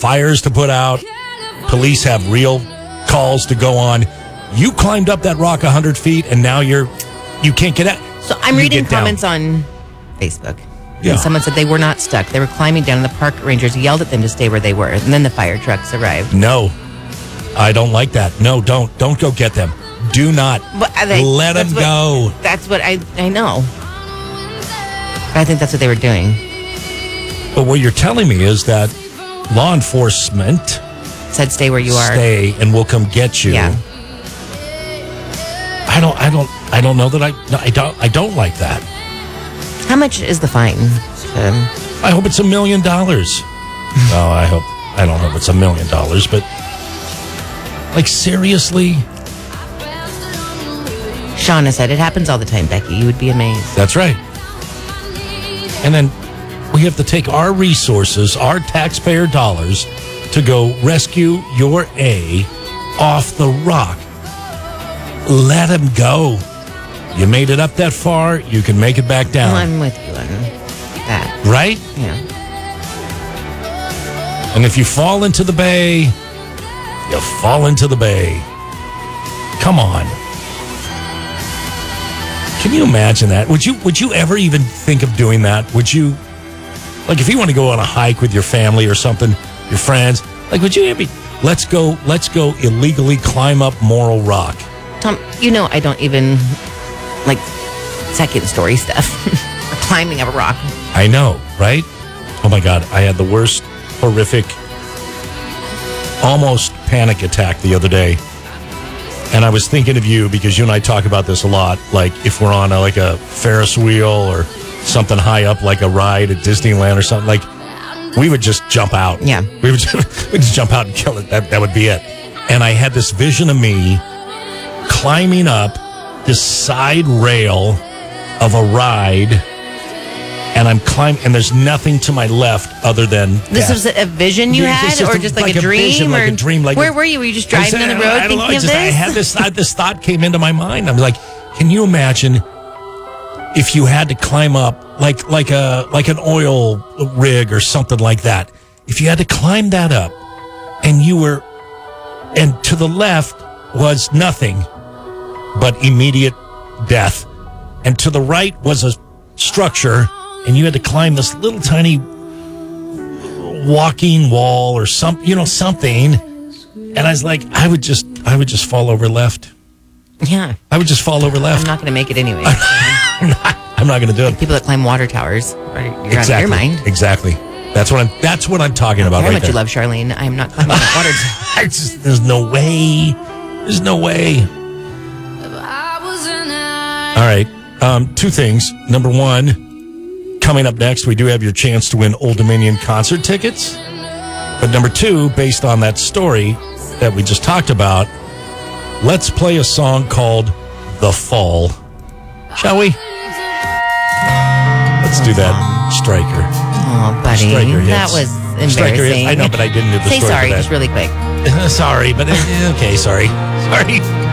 fires to put out. Police have real calls to go on. You climbed up that rock 100 feet, and now you can't get out. So I'm reading comments on Facebook. Yeah. And someone said they were not stuck. They were climbing down, and the park rangers yelled at them to stay where they were. And then the fire trucks arrived. No, I don't like that. No, don't go get them. Do not let them go. That's what I know. But I think that's what they were doing. But what you're telling me is that law enforcement said stay where you are. Stay, and we'll come get you. Yeah. I don't know that I don't like that. How much is the fine? I hope it's $1 million. No, I don't hope it's $1 million, but like seriously. Shauna said it happens all the time, Becky. You would be amazed. That's right. And then we have to take our resources, our taxpayer dollars, to go rescue your A off the rock. Let him go. You made it up that far, you can make it back down. Well, I'm with you on that. Right? Yeah. And if you fall into the bay, you fall into the bay. Come on. Can you imagine that? Would you ever even think of doing that? Would you, like, if you want to go on a hike with your family or something, your friends, like, would you ever, let's go illegally climb up Morrill Rock? Tom, you know I don't even like second story stuff or climbing up a rock. I know, right? Oh my God, I had the worst, horrific, almost panic attack the other day. And I was thinking of you because you and I talk about this a lot. Like if we're on a Ferris wheel or something high up, like a ride at Disneyland or something, like we would just jump out. Yeah. We'd just jump out and kill it. That would be it. And I had this vision of me climbing up this side rail of a ride, and I'm climbing, and there's nothing to my left other than this was a vision you had, or just like a dream? Vision, like a dream. Like where were you? Were you just driving down the road thinking of this? I had this thought came into my mind. I was like, can you imagine if you had to climb up like an oil rig or something like that? If you had to climb that up, and to the left was nothing but immediate death, and to the right was a structure, and you had to climb this little tiny walking wall or something. And I was like, I would just fall over left. Yeah, I would just fall over left. I'm not going to make it anyway. I'm not going to do it. People that climb water towers, you're out of your mind. Exactly. That's what I'm talking about. Very much you love Charlene. I'm not climbing that water tower. There's no way. There's no way. All right. Two things. Number one, coming up next, we do have your chance to win Old Dominion concert tickets. But number two, based on that story that we just talked about, let's play a song called The Fall. Shall we? Let's do that. Stryker. Oh, buddy. Stryker hits. That was embarrassing. Stryker hits. I know, but I didn't do the Say story sorry, for that. just really quick. Sorry, but okay, sorry. Sorry.